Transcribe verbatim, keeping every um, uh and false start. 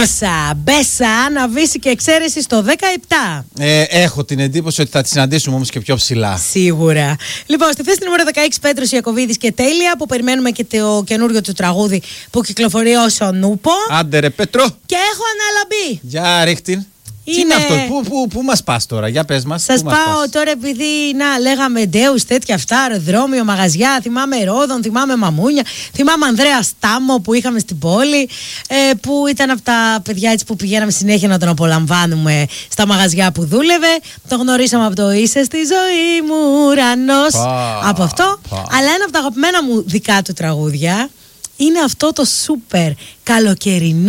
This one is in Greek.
Μπέσα, Μπέσα, αναβήσει και εξαίρεση στο δεκαεπτά. Ε, έχω την εντύπωση ότι θα τη συναντήσουμε όμως και πιο ψηλά. Σίγουρα. Λοιπόν, στη θέση νούμερο δεκαέξι, Πέτρος Ιακωβίδης και Τέλεια, που περιμένουμε και το καινούριο του τραγούδι που κυκλοφορεί ως ο Νούπο. Άντε ρε Πέτρο. Και έχω αναλαμπεί. Για ρίχτην. Είναι... Τι είναι αυτό, πού, πού, πού μας πας τώρα, για πες μας. Σας πού μας πάω πας? τώρα, επειδή να λέγαμε ντέους, τέτοια αυτά, αεροδρόμιο, μαγαζιά, θυμάμαι Ρόδον, θυμάμαι Μαμούνια, θυμάμαι Ανδρέα Στάμο που είχαμε στην πόλη, ε, που ήταν από τα παιδιά έτσι που πηγαίναμε συνέχεια να τον απολαμβάνουμε στα μαγαζιά που δούλευε. Το γνωρίσαμε από το «Είσαι στη ζωή μου ουρανός», Πα, από αυτό. πα. Αλλά ένα από τα αγαπημένα μου δικά του τραγούδια είναι αυτό το σούπερ καλοκαιρινό